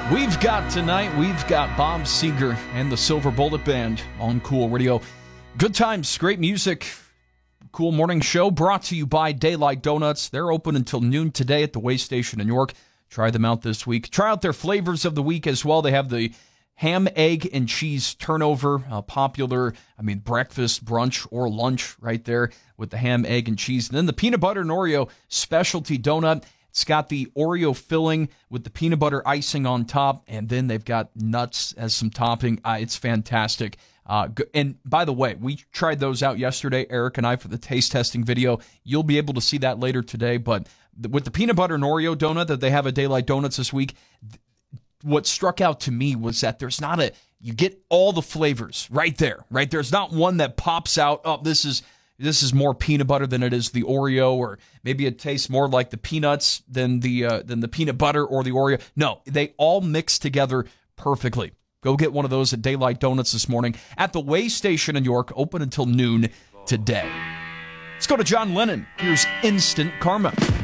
We've got Bob Seger and the Silver Bullet Band on Cool Radio. Good times, great music, cool morning show brought to you by Daylight Donuts. They're open until noon today at the Way Station in York. Try them out this week. Try out their flavors of the week as well. They have the ham, egg, and cheese turnover, popular, breakfast, brunch, or lunch right there with the ham, egg, and cheese. And then the peanut butter and Oreo specialty donut. It's got the Oreo filling with the peanut butter icing on top, and then they've got nuts as some topping. It's fantastic. And by the way, we tried those out yesterday, Eric and I, for the taste testing video. You'll be able to see that later today. But with the peanut butter and Oreo donut that they have at Daylight Donuts this week, what struck out to me was that there's not you get all the flavors right there, right? There's not one that pops out, oh, this is more peanut butter than it is the Oreo, or maybe it tastes more like the peanuts than the peanut butter or the Oreo. No, they all mix together perfectly. Go get one of those at Daylight Donuts this morning at the Way Station in York, open until noon today. Let's go to John Lennon. Here's Instant Karma.